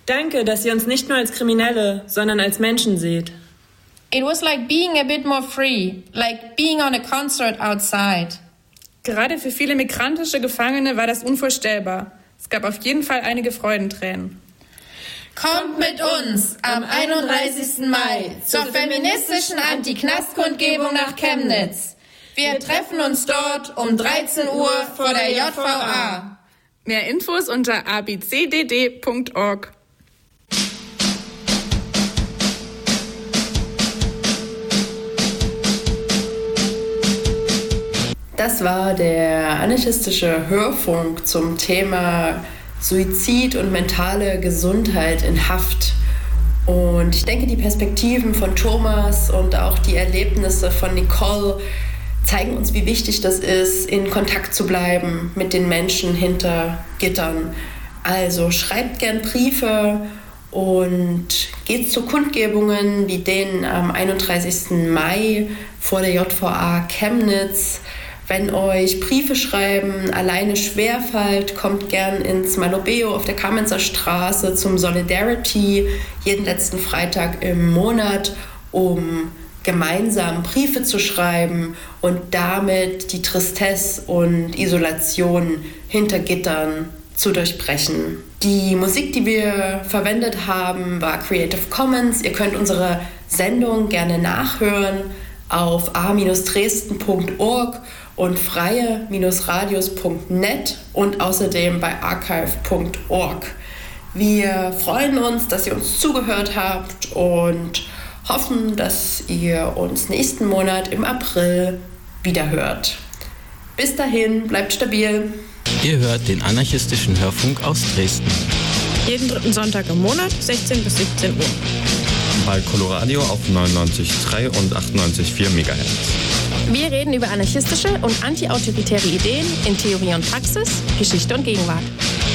Danke, dass ihr uns nicht nur als Kriminelle, sondern als Menschen seht. It was like being a bit more free, like being on a concert outside. Gerade für viele migrantische Gefangene war das unvorstellbar. Es gab auf jeden Fall einige Freudentränen. Kommt mit uns am 31. Mai zur feministischen Anti-Knast-Kundgebung nach Chemnitz. Wir treffen uns dort um 13 Uhr vor der JVA. Mehr Infos unter abcdd.org. Das war der anarchistische Hörfunk zum Thema Suizid und mentale Gesundheit in Haft. Und ich denke, die Perspektiven von Thomas und auch die Erlebnisse von Nicole zeigen uns, wie wichtig das ist, in Kontakt zu bleiben mit den Menschen hinter Gittern. Also schreibt gern Briefe und geht zu Kundgebungen wie denen am 31. Mai vor der JVA Chemnitz. Wenn euch Briefe schreiben alleine schwerfällt, kommt gern ins Malobeo auf der Kamenzer Straße zum Solidarity jeden letzten Freitag im Monat, um gemeinsam Briefe zu schreiben und damit die Tristesse und Isolation hinter Gittern zu durchbrechen. Die Musik, die wir verwendet haben, war Creative Commons. Ihr könnt unsere Sendung gerne nachhören auf a-dresden.org und freie-radios.net und außerdem bei archive.org. Wir freuen uns, dass ihr uns zugehört habt und hoffen, dass ihr uns nächsten Monat im April wieder hört. Bis dahin, bleibt stabil. Ihr hört den anarchistischen Hörfunk aus Dresden. Jeden dritten Sonntag im Monat, 16 bis 17 Uhr. Bei Coloradio auf 99,3 und 98,4 MHz. Wir reden über anarchistische und antiautoritäre Ideen in Theorie und Praxis, Geschichte und Gegenwart.